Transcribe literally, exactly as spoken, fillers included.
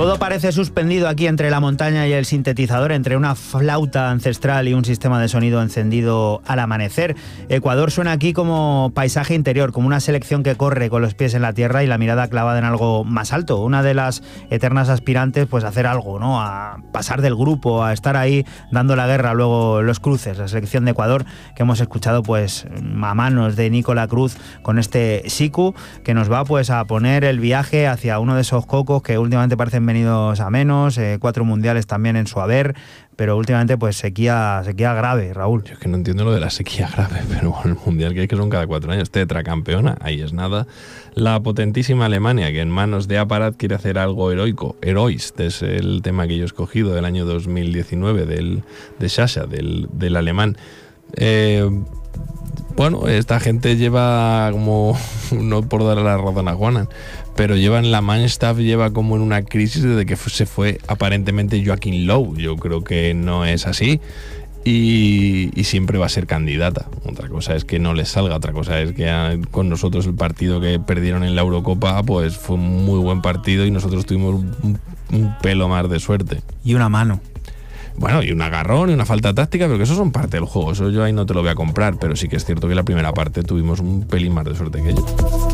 Todo parece suspendido aquí entre la montaña y el sintetizador, entre una flauta ancestral y un sistema de sonido encendido al amanecer. Ecuador suena aquí como paisaje interior, como una selección que corre con los pies en la tierra y la mirada clavada en algo más alto. Una de las eternas aspirantes, pues a hacer algo, ¿no? A pasar del grupo, a estar ahí dando la guerra luego los cruces. La selección de Ecuador que hemos escuchado pues a manos de Nicola Cruz con este Siku, que nos va pues a poner el viaje hacia uno de esos cocos que últimamente parecen venidos a menos, eh, cuatro mundiales también en su haber, pero últimamente pues sequía, sequía grave, Raúl. Yo es que no entiendo lo de la sequía grave, pero bueno, el mundial que hay que son cada cuatro años, tetracampeona, ahí es nada. La potentísima Alemania, que en manos de Aparat quiere hacer algo heroico, Heroist, es el tema que yo he escogido del año dos mil diecinueve, del, de Sasha, del, del alemán. Eh, bueno, esta gente lleva como, no por darle la razón a Juanan, pero lleva en la Mannschaft, lleva como en una crisis desde que se fue aparentemente Joachim Löw. Yo creo que no es así y, y siempre va a ser candidata. Otra cosa es que no les salga, otra cosa es que a, con nosotros el partido que perdieron en la Eurocopa pues fue un muy buen partido y nosotros tuvimos un, un pelo más de suerte. Y una mano. Bueno, y un agarrón y una falta táctica, pero que eso son parte del juego. Eso yo ahí no te lo voy a comprar, pero sí que es cierto que la primera parte tuvimos un pelín más de suerte que ellos.